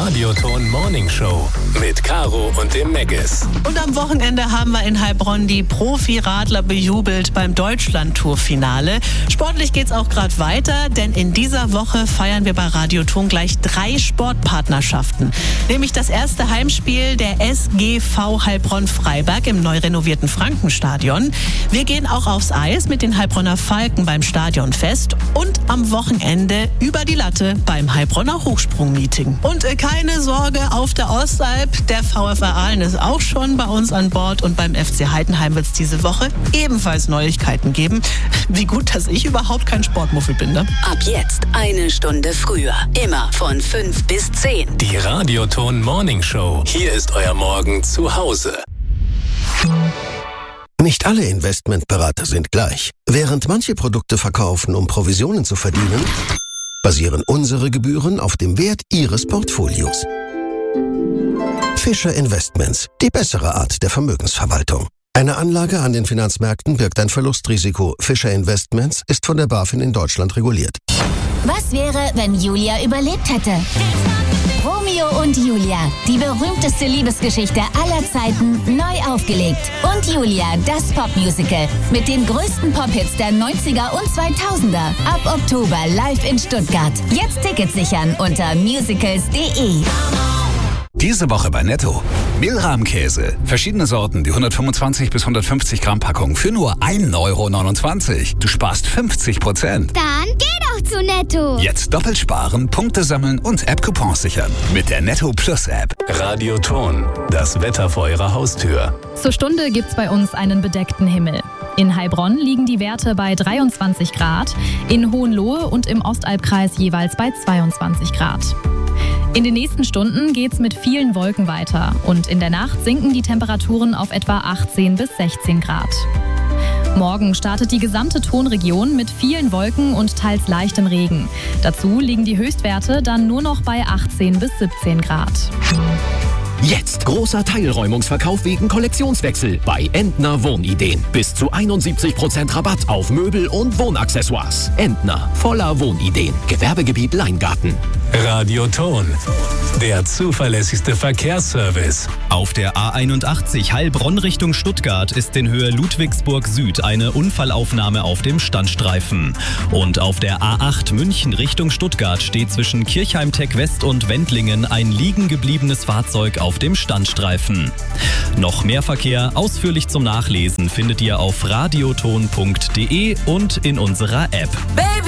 Radioton Morning Show mit Caro und dem Meggis. Und am Wochenende haben wir in Heilbronn die Profi-Radler bejubelt beim Deutschland-Tour-Finale. Sportlich geht's auch gerade weiter, denn in dieser Woche feiern wir bei Radioton gleich 3 Sportpartnerschaften. Nämlich das erste Heimspiel der SGV Heilbronn-Freiberg im neu renovierten Frankenstadion. Wir gehen auch aufs Eis mit den Heilbronner Falken beim Stadionfest und am Wochenende über die Latte beim Heilbronner Hochsprung-Meeting. Und keine Sorge, auf der Ostalb, der VfR Aalen ist auch schon bei uns an Bord und beim FC Heidenheim wird es diese Woche ebenfalls Neuigkeiten geben. Wie gut, dass ich überhaupt kein Sportmuffel bin, ne? Ab jetzt 1 Stunde früher, immer von 5 bis 10. Die Radioton Morning Show. Hier ist euer Morgen zu Hause. Nicht alle Investmentberater sind gleich. Während manche Produkte verkaufen, um Provisionen zu verdienen, basieren unsere Gebühren auf dem Wert Ihres Portfolios. Fischer Investments, die bessere Art der Vermögensverwaltung. Eine Anlage an den Finanzmärkten birgt ein Verlustrisiko. Fischer Investments ist von der BaFin in Deutschland reguliert. Was wäre, wenn Julia überlebt hätte? Romeo und Julia, die berühmteste Liebesgeschichte aller Zeiten, neu aufgelegt. Und Julia, das Popmusical mit den größten Pop-Hits der 90er und 2000er. Ab Oktober live in Stuttgart. Jetzt Tickets sichern unter musicals.de. Diese Woche bei Netto. Milrahmkäse. Verschiedene Sorten, die 125 bis 150 Gramm Packung für nur 1,29 €. Du sparst 50%. Dann geh doch zu Netto. Jetzt doppelt sparen, Punkte sammeln und App-Coupons sichern. Mit der Netto Plus App. Radioton, das Wetter vor eurer Haustür. Zur Stunde gibt's bei uns einen bedeckten Himmel. In Heilbronn liegen die Werte bei 23 Grad, in Hohenlohe und im Ostalbkreis jeweils bei 22 Grad. In den nächsten Stunden geht's mit vielen Wolken weiter und in der Nacht sinken die Temperaturen auf etwa 18 bis 16 Grad. Morgen startet die gesamte Tonregion mit vielen Wolken und teils leichtem Regen. Dazu liegen die Höchstwerte dann nur noch bei 18 bis 17 Grad. Jetzt großer Teilräumungsverkauf wegen Kollektionswechsel bei Entner Wohnideen. Bis zu 71% Rabatt auf Möbel und Wohnaccessoires. Entner, voller Wohnideen. Gewerbegebiet Leingarten. Radioton, der zuverlässigste Verkehrsservice. Auf der A81 Heilbronn Richtung Stuttgart ist in Höhe Ludwigsburg Süd eine Unfallaufnahme auf dem Standstreifen. Und auf der A8 München Richtung Stuttgart steht zwischen Kirchheim-Tech West und Wendlingen ein liegen gebliebenes Fahrzeug auf dem Standstreifen. Noch mehr Verkehr ausführlich zum Nachlesen findet ihr auf radioton.de und in unserer App.